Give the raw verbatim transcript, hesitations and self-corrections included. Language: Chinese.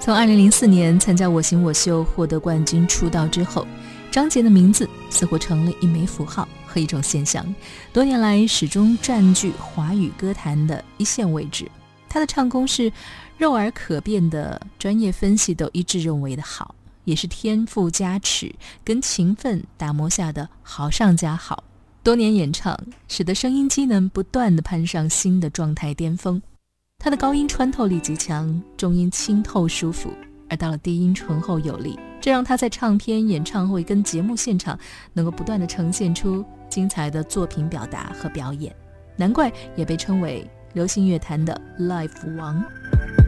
从二零零四年参加《我行我秀》获得冠军出道之后，张杰的名字似乎成了一枚符号和一种现象，多年来始终占据华语歌坛的一线位置。他的唱功是肉耳可辨的，专业分析都一致认为的好，也是天赋加持跟勤奋打磨下的好上加好。多年演唱使得声音机能不断地攀上新的状态巅峰。他的高音穿透力极强，中音清透舒服，而到了低音醇厚有力，这让他在唱片、演唱会跟节目现场能够不断地呈现出精彩的作品表达和表演，难怪也被称为流行乐坛的 Live 王。